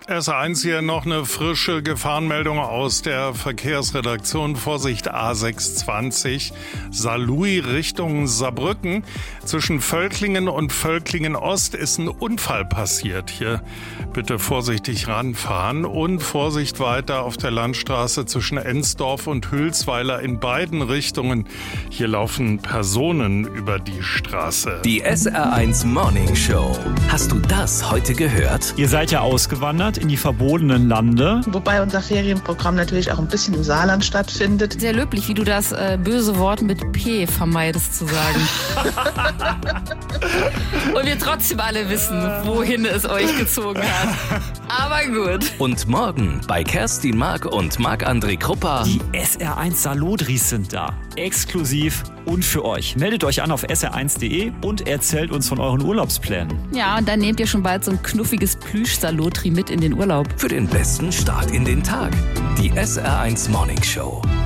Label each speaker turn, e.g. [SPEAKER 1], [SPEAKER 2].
[SPEAKER 1] SR1 hier noch eine frische Gefahrenmeldung aus der Verkehrsredaktion. Vorsicht A620, Saarlouis Richtung Saarbrücken. Zwischen Völklingen und Völklingen Ost ist ein Unfall passiert. Hier bitte vorsichtig ranfahren und Vorsicht weiter auf der Landstraße zwischen Ensdorf und Hülsweiler in beiden Richtungen. Hier laufen Personen über die Straße.
[SPEAKER 2] Die SR1 Morning Show. Hast du das heute gehört?
[SPEAKER 3] Ihr seid ja ausgewandert in die verbotenen Lande.
[SPEAKER 4] Wobei unser Ferienprogramm natürlich auch ein bisschen im Saarland stattfindet.
[SPEAKER 5] Sehr löblich, wie du das böse Wort mit P vermeidest zu sagen. Und wir trotzdem alle wissen, wohin es euch gezogen hat. Aber gut.
[SPEAKER 2] Und morgen bei Kerstin Mark und Marc-André Kruppa.
[SPEAKER 3] Die SR1 Salodris sind da. Exklusiv und für euch. Meldet euch an auf sr1.de und erzählt uns von euren Urlaubsplänen.
[SPEAKER 5] Ja, und dann nehmt ihr schon bald so ein knuffiges Plüsch-Salotri mit in den Urlaub.
[SPEAKER 2] Für den besten Start in den Tag. Die SR1 Morning Show.